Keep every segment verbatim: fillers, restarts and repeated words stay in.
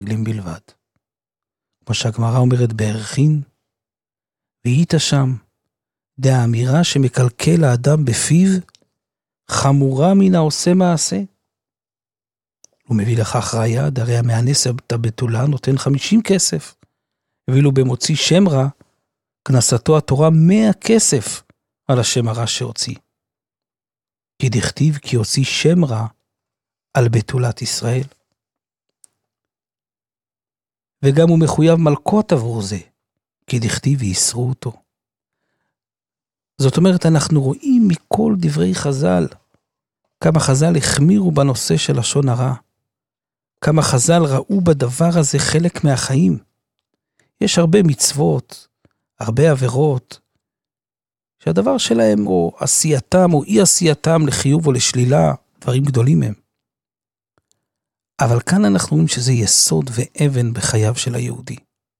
רגלים בלבד. כמו שהגמרא אומרת בערכין, והיית שם, דאמירה שמקלקל האדם בפיו, חמורה מן העושה מעשה. הוא מביא לכך ראיה, דרי המאנס את הבתולה נותן חמישים כסף, ואילו במוציא שם רע, כנסתו התורה מאה כסף על השם הרע שהוציא. כי דכתיב כי הוציא שם רע על בתולת ישראל. וגם הוא מחויב מלכות עבור זה, כי דכתיב ויסרו אותו. זאת אומרת, אנחנו רואים מכל דברי חז"ל, כמה חז"ל החמירו בנושא של לשון הרע, כמה חז"ל ראו בדבר הזה חלק מהחיים. יש הרבה מצוות, הרבה עבירות, שהדבר שלהם או עשייתם או אי עשייתם לחיוב או לשלילה, דברים גדולים הם. אבל כאן אנחנו רואים שזה יסוד ואבן בחייו של היהודי.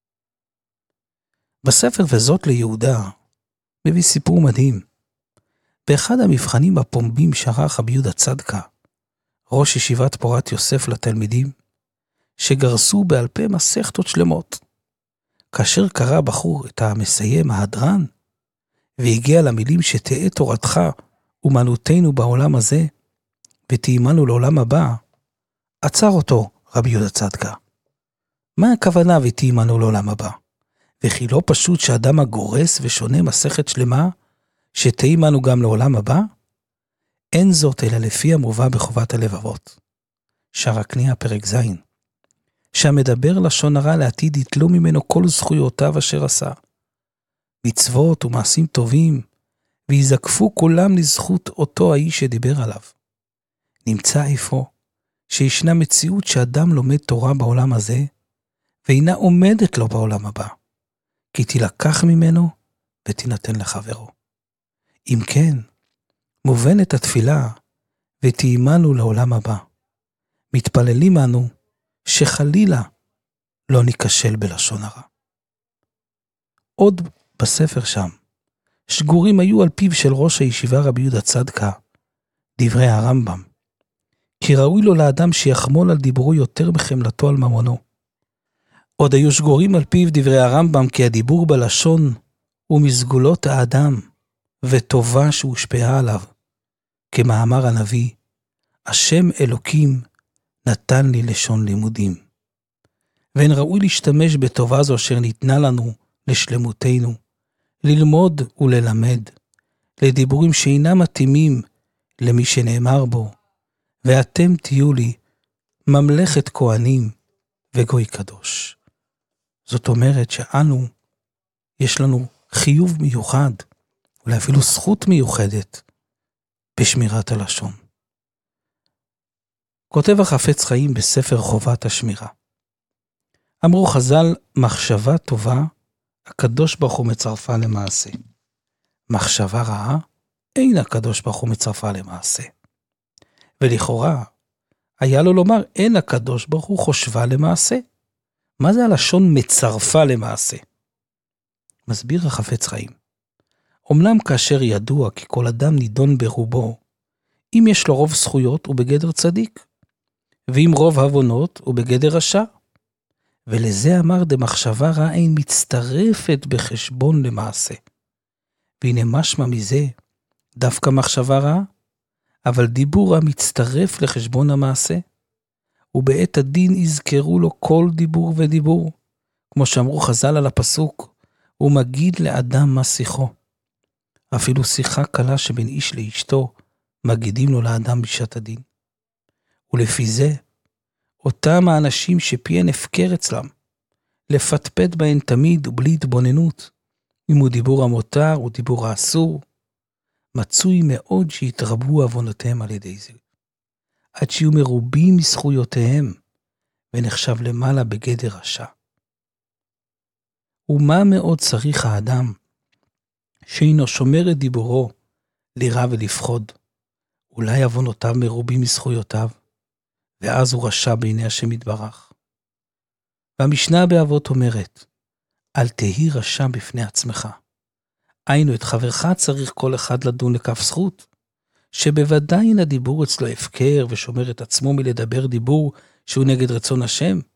בספר וזאת ליהודה, מביא סיפור מדהים. באחד המבחנים הפומבים שערך רבי יהודה צדקה, ראש ישיבת פורת יוסף לתלמידים, שגרסו בעל פה מסכתות שלמות. כאשר קרא בחור את המסיים ההדרן, והגיע למילים שתהא תורתך ומנותנו בעולם הזה, ותאימנו לעולם הבא, עצר אותו רבי יהודה צדקה. מה הכוונה ותאימנו לעולם הבא? וכי לא פשוט שאדם הגורס ושונה מסכת שלמה, שתאימנו גם לעולם הבא? אין זאת אלא לפי המובא בחובת הלבבות. שער הקנייה פרק ז', שהמדבר לשון הרע לעתיד יתלו ממנו כל זכויותיו אשר עשה. מצוות ומעשים טובים, ויזקפו כולם לזכות אותו האיש שדיבר עליו. נמצא איפה שישנה מציאות שאדם לומד תורה בעולם הזה, ואינה עומדת לו בעולם הבא, כי תילקח ממנו ותינתן לחברו. אם כן, מובנת התפילה, ותאימנו לעולם הבא. מתפללים אנו, שחלילה לא ניקשל בלשון הרע. עוד בספר שם, שגורים היו על פיו של ראש הישיבה רבי יהודה צדקה, דברי הרמב"ם, כי ראוי לו לאדם שיחמול על דיבורו יותר מחמלתו על ממונו. עוד היו שגורים על פיו דברי הרמב"ם, כי הדיבור בלשון הוא מסגולות האדם, וטובה שהושפעה עליו, כמאמר הנביא, השם אלוקים נתן לי לשון לימודים. ואין ראוי להשתמש בטובה זו אשר ניתנה לנו לשלמותנו, ללמוד וללמד, לדיבורים שאינם מתאימים למי שנאמר בו, ואתם תהיו לי ממלכת כהנים וגוי קדוש. זאת אומרת שאנו, יש לנו חיוב מיוחד, אולי אפילו זכות מיוחדת, בשמירת הלשון. כותב החפץ חיים בספר חובת השמירה. אמרו חז"ל, מחשבה טובה, הקדוש ברוך הוא מצרפה למעשה. מחשבה רעה, אין הקדוש ברוך הוא מצרפה למעשה. ולכאורה, היה לו לומר, אין הקדוש ברוך הוא חושבה למעשה. מה זה הלשון מצרפה למעשה? מסביר החפץ חיים. אמנם כאשר ידוע כי כל אדם נידון ברובו, אם יש לו רוב זכויות הוא בגדר צדיק, ואם רוב הבונות הוא בגדר רשע. ולזה אמר דמחשבה רע אין מצטרפת בחשבון למעשה. והנה משמע מזה, דווקא מחשבה רע, אבל דיבור רע מצטרף לחשבון המעשה, ובעת הדין יזכרו לו כל דיבור ודיבור, כמו שאמרו חז"ל על הפסוק, הוא מגיד לאדם מה שיחו. אפילו שיחה קלה שבין איש לאשתו, מגידים לו לאדם בשעת הדין. ולפי זה, אותם האנשים שפיין הפקר אצלם, לפטפט בהן תמיד ובלי התבוננות, אם הוא דיבור המותר או דיבור האסור, מצוי מאוד שיתרבו עוונותיהם על ידי זה, עד שיהיו מרובים מזכויותיהם, ונחשב למעלה בגדר רשע. ומה מאוד צריך האדם, שאינו שומר את דיבורו, לירא ולפחוד, אולי עוונותיו מרובים מזכויותיו, ואז הוא רשע בעיני השם יתברך. והמשנה באבות אומרת, אל תהי רשע בפני עצמך. היינו את חברך צריך כל אחד לדון לכף זכות, שבוודאי הדיבור אצלו הפקר ושומר את עצמו מלדבר דיבור שהוא נגד רצון השם,